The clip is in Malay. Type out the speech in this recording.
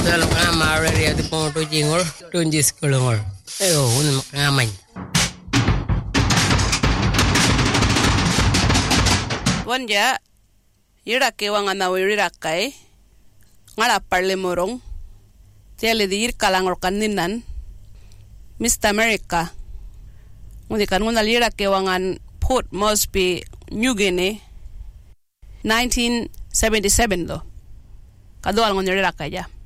Dalam kamar dia tu pun tu jingol, tunjis kelongol. Un makamay. Wanja irake wangana wirirakai ngala parle morong tele dir kalangor kaninan Mr. America ngundi kan nguna irake wangan Port Moresby New Guinea 1977 do kadoal ngon irirakai ja